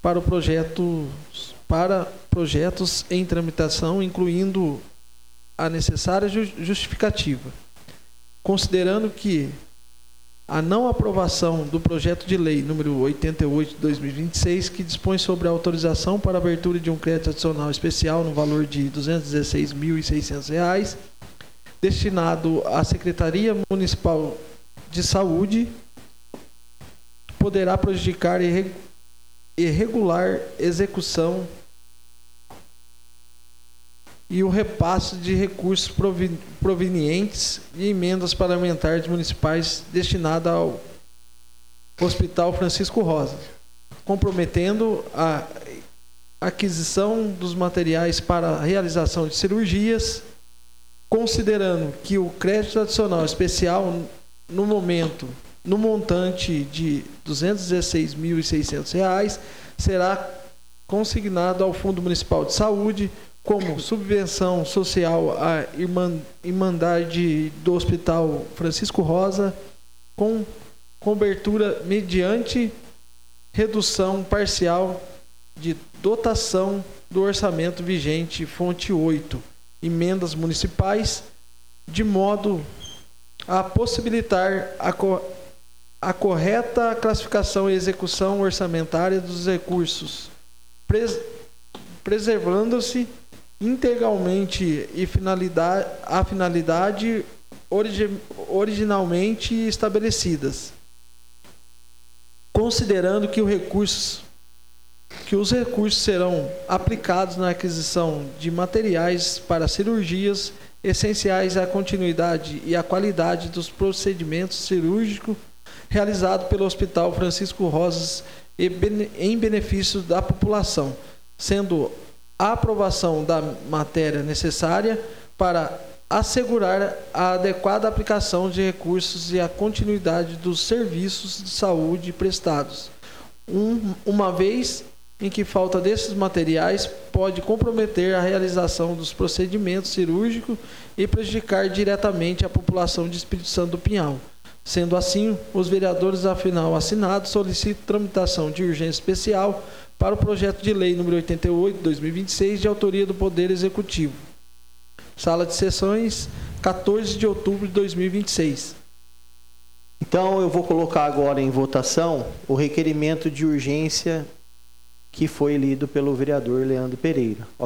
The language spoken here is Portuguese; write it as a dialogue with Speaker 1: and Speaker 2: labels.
Speaker 1: para projetos em tramitação, incluindo a necessária justificativa, considerando que a não aprovação do projeto de lei número 88 de 2026, que dispõe sobre a autorização para a abertura de um crédito adicional especial no valor de R$ 216.600, destinado à Secretaria Municipal de Saúde, poderá prejudicar e irregular execução e o repasse de recursos provenientes de emendas parlamentares municipais destinadas ao Hospital Francisco Rosa, comprometendo a aquisição dos materiais para a realização de cirurgias, considerando que o crédito adicional especial no montante de R$ 216.600 será consignado ao Fundo Municipal de Saúde como subvenção social à Irmandade do Hospital Francisco Rosa, com cobertura mediante redução parcial de dotação do orçamento vigente, fonte 8, emendas municipais, de modo a possibilitar a correta classificação e execução orçamentária dos recursos, preservando-se integralmente a finalidade originalmente estabelecidas, considerando que os recursos serão aplicados na aquisição de materiais para cirurgias essenciais à continuidade e à qualidade dos procedimentos cirúrgicos realizados pelo Hospital Francisco Rosas em benefício da população, sendo a aprovação da matéria necessária para assegurar a adequada aplicação de recursos e a continuidade dos serviços de saúde prestados, uma vez em que falta desses materiais pode comprometer a realização dos procedimentos cirúrgicos e prejudicar diretamente a população de Espírito Santo do Pinhal. Sendo assim, os vereadores afinal assinados solicitam tramitação de urgência especial para o projeto de lei número 88 de 2026, de autoria do Poder Executivo. Sala de sessões, 14 de outubro de 2026.
Speaker 2: Então, eu vou colocar agora em votação o requerimento de urgência que foi lido pelo vereador Leandro Pereira. Ok?